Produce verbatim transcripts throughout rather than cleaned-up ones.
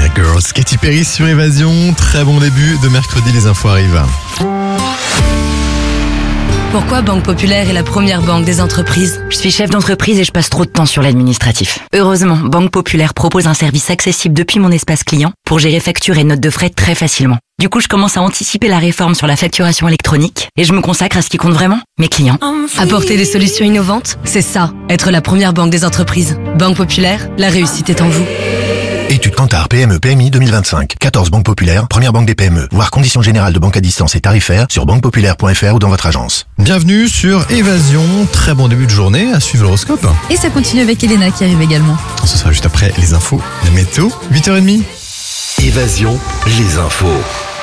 Like Girls, Katy Perry sur Évasion. Très bon début de mercredi, les infos arrivent. Pourquoi Banque Populaire est la première banque des entreprises ? Je suis chef d'entreprise et je passe trop de temps sur l'administratif. Heureusement, Banque Populaire propose un service accessible depuis mon espace client pour gérer factures et notes de frais très facilement. Du coup, je commence à anticiper la réforme sur la facturation électronique et je me consacre à ce qui compte vraiment, mes clients. Apporter des solutions innovantes, c'est ça, être la première banque des entreprises. Banque Populaire, la réussite est en vous. Étude Kantar P M E P M I deux mille vingt-cinq. quatorze banques populaires, première banque des P M E. Voir conditions générales de banque à distance et tarifaires sur banque populaire point f r ou dans votre agence. Bienvenue sur Évasion. Très bon début de journée. À suivre l'horoscope. Et ça continue avec Elena qui arrive également. Ce sera juste après les infos, la météo, huit heures trente. Évasion, les infos.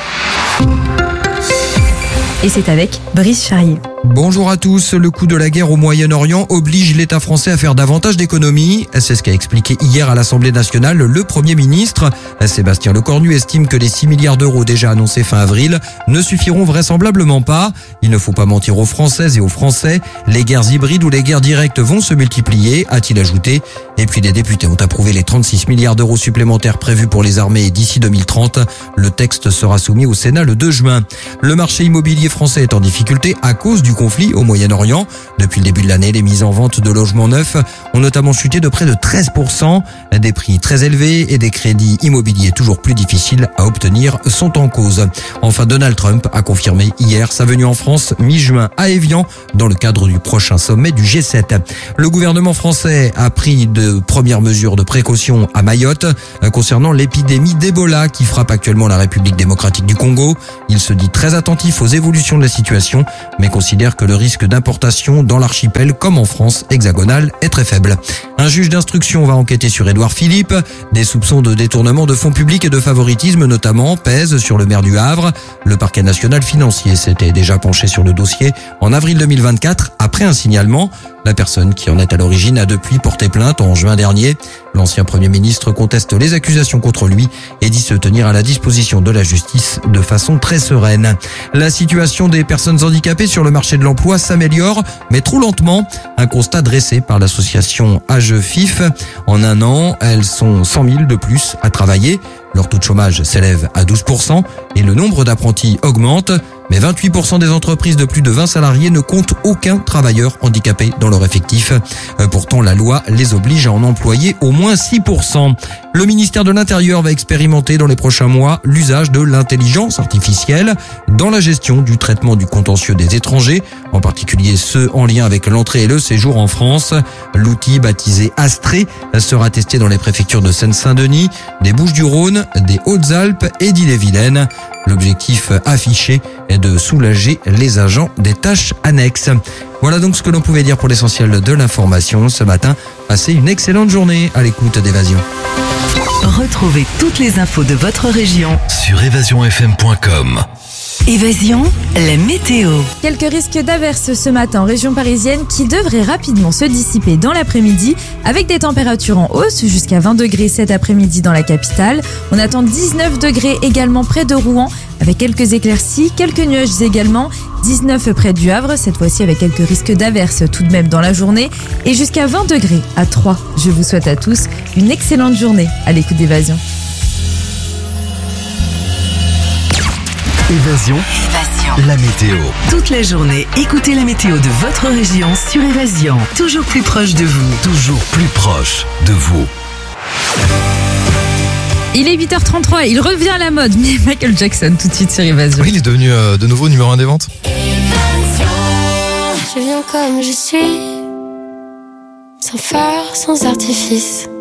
Et c'est avec Brice Charrier. Bonjour à tous. Le coût de la guerre au Moyen-Orient oblige l'État français à faire davantage d'économies. C'est ce qu'a expliqué hier à l'Assemblée nationale le Premier ministre. Sébastien Lecornu estime que les six milliards d'euros déjà annoncés fin avril ne suffiront vraisemblablement pas. Il ne faut pas mentir aux Françaises et aux Français. Les guerres hybrides ou les guerres directes vont se multiplier, a-t-il ajouté. Et puis les députés ont approuvé les trente-six milliards d'euros supplémentaires prévus pour les armées d'ici deux mille trente. Le texte sera soumis au Sénat le deux juin. Le marché immobilier français est en difficulté à cause du conflit au Moyen-Orient. Depuis le début de l'année, les mises en vente de logements neufs ont notamment chuté de près de treize pour cent. Des prix très élevés et des crédits immobiliers toujours plus difficiles à obtenir sont en cause. Enfin, Donald Trump a confirmé hier sa venue en France mi-juin à Évian dans le cadre du prochain sommet du G sept. Le gouvernement français a pris de premières mesures de précaution à Mayotte concernant l'épidémie d'Ebola qui frappe actuellement la République démocratique du Congo. Il se dit très attentif aux évolutions de la situation, mais considère que le risque d'importation dans l'archipel, comme en France hexagonale, est très faible. Un juge d'instruction va enquêter sur Édouard Philippe. Des soupçons de détournement de fonds publics et de favoritisme notamment pèsent sur le maire du Havre. Le parquet national financier s'était déjà penché sur le dossier en avril deux mille vingt-quatre après un signalement. La personne qui en est à l'origine a depuis porté plainte en juin dernier. L'ancien Premier ministre conteste les accusations contre lui et dit se tenir à la disposition de la justice de façon très sereine. La situation des personnes handicapées sur le marché de l'emploi s'améliore, mais trop lentement. Un constat dressé par l'association A G E F I F. En un an, elles sont cent mille de plus à travailler. Leur taux de chômage s'élève à douze pour cent et le nombre d'apprentis augmente. Mais vingt-huit pour cent des entreprises de plus de vingt salariés ne comptent aucun travailleur handicapé dans leur effectif. Pourtant, la loi les oblige à en employer au moins six pour cent. Le ministère de l'Intérieur va expérimenter dans les prochains mois l'usage de l'intelligence artificielle dans la gestion du traitement du contentieux des étrangers, en particulier ceux en lien avec l'entrée et le séjour en France. L'outil baptisé Astrée sera testé dans les préfectures de Seine-Saint-Denis, des Bouches-du-Rhône, des Hautes-Alpes et d'Ille-et-Vilaine. L'objectif affiché est de soulager les agents des tâches annexes. Voilà donc ce que l'on pouvait dire pour l'essentiel de l'information ce matin. Passez une excellente journée à l'écoute d'Évasion. Retrouvez toutes les infos de votre région Sur évasion f m point com. Évasion, la météo. Quelques risques d'averses ce matin en région parisienne qui devraient rapidement se dissiper dans l'après-midi avec des températures en hausse jusqu'à vingt degrés cet après-midi dans la capitale. On attend dix-neuf degrés également près de Rouen avec quelques éclaircies, quelques nuages également. dix-neuf près du Havre, cette fois-ci avec quelques risques d'averses tout de même dans la journée. Et jusqu'à vingt degrés à Troyes. Je vous souhaite à tous une excellente journée à l'écoute d'Évasion. Évasion, Évasion. la météo. Toute la journée, écoutez la météo de votre région sur Évasion. Toujours plus proche de vous. Toujours plus proche de vous. Il est huit heures trente-trois, il revient à la mode, mais Michael Jackson tout de suite sur Évasion. Oui, il est devenu euh, de nouveau numéro un des ventes. Je viens comme je suis, sans phare, sans artifice.